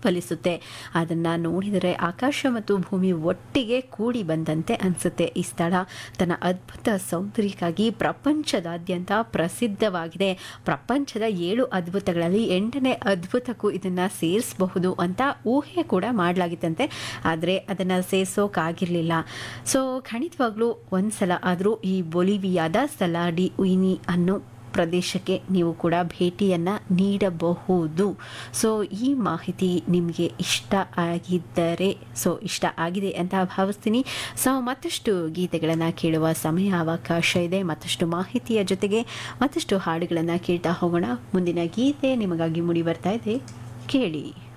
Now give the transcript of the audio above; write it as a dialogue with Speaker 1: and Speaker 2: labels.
Speaker 1: ಪ್ರತಿಫಲಿಸುತ್ತೆ. ಅದನ್ನು ನೋಡಿದರೆ ಆಕಾಶ ಮತ್ತು ಭೂಮಿ ಒಟ್ಟಿಗೆ ಕೂಡಿ ಬಂದಂತೆ ಅನಿಸುತ್ತೆ. ಈ ಸ್ಥಳ ತನ್ನ ಅದ್ಭುತ ಸೌಂದರ್ಯಕ್ಕಾಗಿ ಪ್ರಪಂಚದಾದ್ಯಂತ ಪ್ರಸಿದ್ಧವಾಗಿದೆ. ಪ್ರಪಂಚದ 7 ಅದ್ಭುತಗಳಲ್ಲಿ 8ನೇ ಅದ್ಭುತಕ್ಕೂ ಇದನ್ನು ಸೇರಿಸಬಹುದು ಅಂತ ಊಹೆ ಕೂಡ ಮಾಡಲಾಗಿತ್ತಂತೆ. ಆದರೆ ಅದನ್ನು ಸೇರಿಸೋಕ್ಕಾಗಿರಲಿಲ್ಲ. ಸೊ ಖಂಡಿತವಾಗ್ಲೂ ಒಂದ್ಸಲ ಆದರೂ ಈ ಬೊಲಿವಿಯಾದ ಸಲಾಡಿ ಉಯಿನಿ ಅನ್ನೋ ಪ್ರದೇಶಕ್ಕೆ ನೀವು ಕೂಡ ಭೇಟಿಯನ್ನು ನೀಡಬಹುದು. ಸೊ ಈ ಮಾಹಿತಿ ನಿಮಗೆ ಇಷ್ಟ ಆಗಿದ್ದರೆ ಇಷ್ಟ ಆಗಿದೆ ಅಂತ ಭಾವಿಸ್ತೀನಿ. ಸೊ ಮತ್ತಷ್ಟು ಗೀತೆಗಳನ್ನು ಕೇಳುವ ಸಮಯ ಅವಕಾಶ ಇದೆ. ಮತ್ತಷ್ಟು ಮಾಹಿತಿಯ ಜೊತೆಗೆ ಮತ್ತಷ್ಟು ಹಾಡುಗಳನ್ನು ಕೇಳ್ತಾ ಹೋಗೋಣ. ಮುಂದಿನ ಗೀತೆ ನಿಮಗಾಗಿ ಮೂಡಿ ಬರ್ತಾ ಇದೆ, ಕೇಳಿ.